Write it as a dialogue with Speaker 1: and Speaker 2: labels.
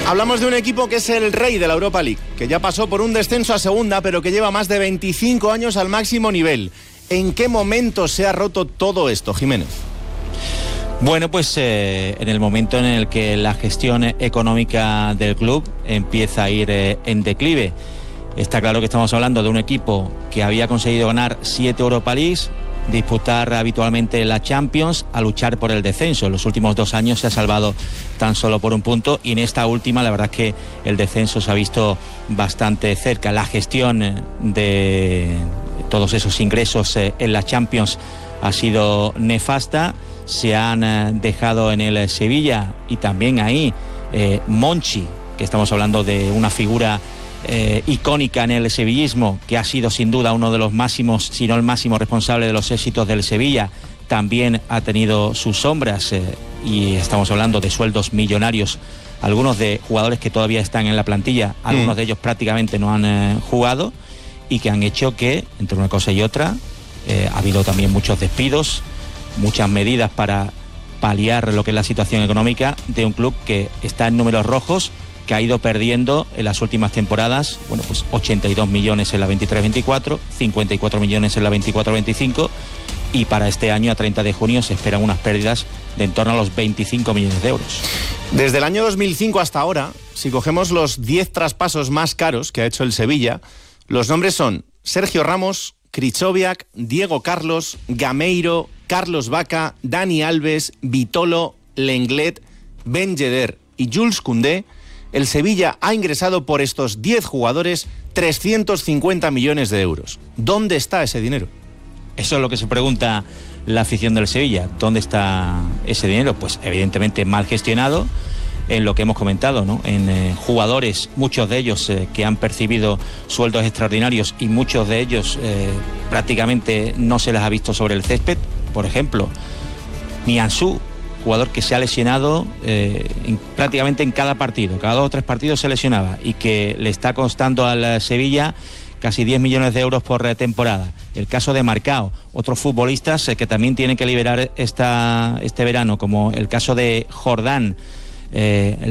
Speaker 1: Hablamos de un equipo que es el rey de la Europa League, que ya pasó por un descenso a segunda, pero que lleva más de 25 años al máximo nivel. ¿En qué momento se ha roto todo esto, Jiménez?
Speaker 2: Bueno, pues en el momento en el que la gestión económica del club empieza a ir en declive. Está claro que estamos hablando de un equipo que había conseguido ganar 7 Europa Leagues, disputar habitualmente la Champions, a luchar por el descenso. En los últimos 2 años se ha salvado tan solo por un punto, y en esta última la verdad es que el descenso se ha visto bastante cerca. La gestión de todos esos ingresos en la Champions ha sido nefasta. Se han dejado en el Sevilla, y también ahí Monchi, que estamos hablando de una figura icónica en el sevillismo, que ha sido sin duda uno de los máximos, si no el máximo responsable de los éxitos del Sevilla, también ha tenido sus sombras, y estamos hablando de sueldos millonarios, algunos de jugadores que todavía están en la plantilla, algunos de ellos prácticamente no han jugado, y que han hecho que, entre una cosa y otra, ha habido también muchos despidos, muchas medidas para paliar lo que es la situación económica de un club que está en números rojos, que ha ido perdiendo en las últimas temporadas, bueno, pues 82 millones en la 23-24, 54 millones en la 24-25, y para este año, a 30 de junio, se esperan unas pérdidas de en torno a los 25 millones de euros.
Speaker 1: Desde el año 2005 hasta ahora, si cogemos los 10 traspasos más caros que ha hecho el Sevilla, los nombres son Sergio Ramos, Krychowiak, Diego Carlos, Gameiro, Carlos Vaca, Dani Alves, Vitolo, Lenglet, Ben Yedder y Jules Koundé. El Sevilla ha ingresado por estos 10 jugadores 350 millones de euros. ¿Dónde está ese dinero?
Speaker 2: Eso es lo que se pregunta la afición del Sevilla. ¿Dónde está ese dinero? Pues evidentemente mal gestionado, en lo que hemos comentado, ¿no? En jugadores, muchos de ellos que han percibido sueldos extraordinarios, y muchos de ellos prácticamente no se les ha visto sobre el césped. Por ejemplo, Nianzú, jugador que se ha lesionado prácticamente en cada partido, cada 2 o 3 partidos se lesionaba, y que le está costando al Sevilla casi 10 millones de euros por temporada. El caso de Marcao, otros futbolistas que también tienen que liberar este verano, como el caso de Jordán,